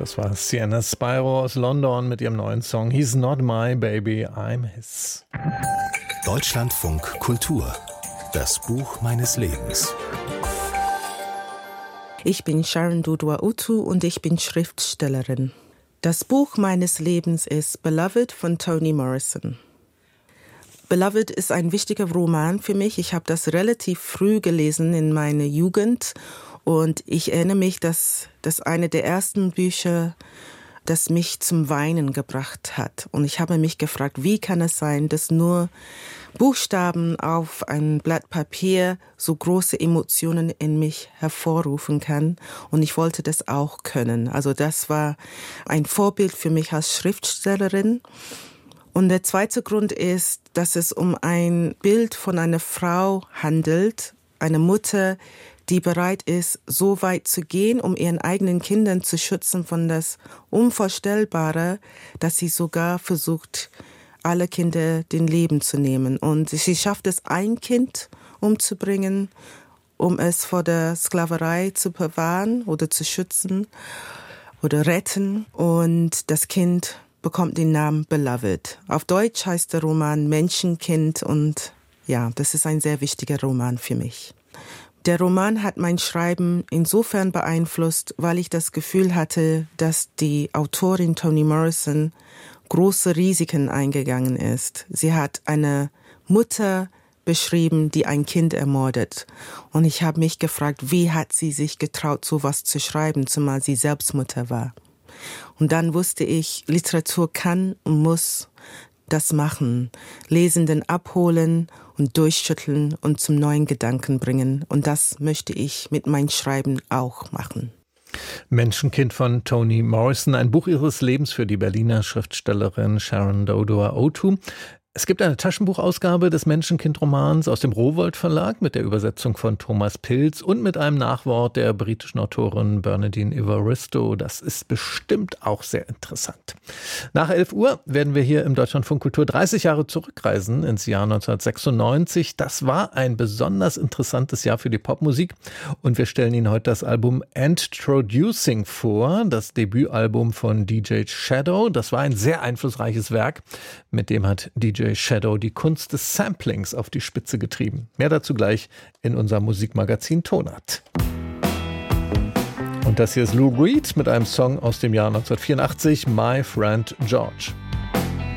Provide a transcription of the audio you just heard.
Das war Sienna Spyro aus London mit ihrem neuen Song He's Not My Baby, I'm His. Deutschlandfunk Kultur. Das Buch meines Lebens. Ich bin Sharon Dodua-Utu und ich bin Schriftstellerin. Das Buch meines Lebens ist Beloved von Toni Morrison. Beloved ist ein wichtiger Roman für mich. Ich habe das relativ früh gelesen in meiner Jugend und ich erinnere mich, dass das eine der ersten Bücher, das mich zum Weinen gebracht hat. Und ich habe mich gefragt, wie kann es sein, dass nur Buchstaben auf ein Blatt Papier so große Emotionen in mich hervorrufen kann. Und ich wollte das auch können. Also das war ein Vorbild für mich als Schriftstellerin. Und der zweite Grund ist, dass es um ein Bild von einer Frau handelt, eine Mutter, die bereit ist, so weit zu gehen, um ihren eigenen Kindern zu schützen von das Unvorstellbare, dass sie sogar versucht, alle Kinder den Leben zu nehmen. Und sie schafft es, ein Kind umzubringen, um es vor der Sklaverei zu bewahren oder zu schützen oder retten. Und das Kind bekommt den Namen Beloved. Auf Deutsch heißt der Roman Menschenkind und ja, das ist ein sehr wichtiger Roman für mich. Der Roman hat mein Schreiben insofern beeinflusst, weil ich das Gefühl hatte, dass die Autorin Toni Morrison große Risiken eingegangen ist. Sie hat eine Mutter beschrieben, die ein Kind ermordet. Und ich habe mich gefragt, wie hat sie sich getraut, sowas zu schreiben, zumal sie selbst Mutter war. Und dann wusste ich, Literatur kann und muss das machen. Lesenden abholen und durchschütteln und zum neuen Gedanken bringen. Und das möchte ich mit meinem Schreiben auch machen. Menschenkind von Toni Morrison, ein Buch ihres Lebens für die Berliner Schriftstellerin Sharon Dodua-Utu. Es gibt eine Taschenbuchausgabe des Menschenkind-Romans aus dem Rowohlt Verlag mit der Übersetzung von Thomas Pilz und mit einem Nachwort der britischen Autorin Bernardine Evaristo. Das ist bestimmt auch sehr interessant. Nach 11 Uhr werden wir hier im Deutschlandfunk Kultur 30 Jahre zurückreisen ins Jahr 1996. Das war ein besonders interessantes Jahr für die Popmusik und wir stellen Ihnen heute das Album Introducing vor, das Debütalbum von DJ Shadow. Das war ein sehr einflussreiches Werk, mit dem hat DJ Shadow die Kunst des Samplings auf die Spitze getrieben. Mehr dazu gleich in unserem Musikmagazin Tonart. Und das hier ist Lou Reed mit einem Song aus dem Jahr 1984, My Friend George.